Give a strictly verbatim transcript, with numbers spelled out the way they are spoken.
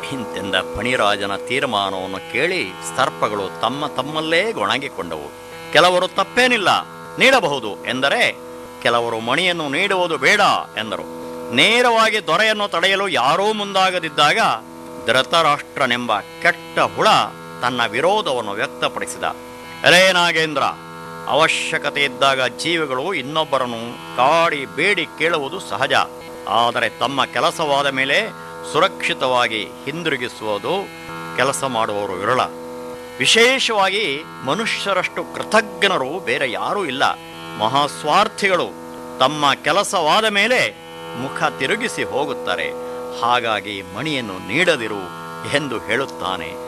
ಇಂತೆಂದ ಫಣಿರಾಜನ ತೀರ್ಮಾನವನ್ನು ಕೇಳಿ ಸರ್ಪಗಳು ತಮ್ಮ ತಮ್ಮಲ್ಲೇ ಗೊಣಗಿಕೊಂಡವು. ಕೆಲವರು ತಪ್ಪೇನಿಲ್ಲ, ನೀಡಬಹುದು ಎಂದರೆ, ಕೆಲವರು ಮಣಿಯನ್ನು ನೀಡುವುದು ಬೇಡ ಎಂದರು. ನೇರವಾಗಿ ದೊರೆಯನ್ನು ತಡೆಯಲು ಯಾರೂ ಮುಂದಾಗದಿದ್ದಾಗ ಧೃತರಾಷ್ಟ್ರನೆಂಬ ಕೆಟ್ಟ ಹುಳ ತನ್ನ ವಿರೋಧವನ್ನು ವ್ಯಕ್ತಪಡಿಸಿದ. ಎಲೇ ನಾಗೇಂದ್ರ, ಅವಶ್ಯಕತೆ ಇದ್ದಾಗ ಜೀವಿಗಳು ಇನ್ನೊಬ್ಬರನ್ನು ಕಾಡಿ ಬೇಡಿ ಕೇಳುವುದು ಸಹಜ. ಆದರೆ ತಮ್ಮ ಕೆಲಸವಾದ ಮೇಲೆ ಸುರಕ್ಷಿತವಾಗಿ ಹಿಂದಿರುಗಿಸುವುದು ಕೆಲಸ ಮಾಡುವವರು ವಿರಳ. ವಿಶೇಷವಾಗಿ ಮನುಷ್ಯರಷ್ಟು ಕೃತಜ್ಞರು ಬೇರೆ ಯಾರೂ ಇಲ್ಲ. ಮಹಾಸ್ವಾರ್ಥಿಗಳು ತಮ್ಮ ಕೆಲಸವಾದ ಮೇಲೆ ಮುಖ ತಿರುಗಿಸಿ ಹೋಗುತ್ತಾರೆ. ಹಾಗಾಗಿ ಮಣಿಯನ್ನು ನೀಡದಿರು ಎಂದು ಹೇಳುತ್ತಾನೆ.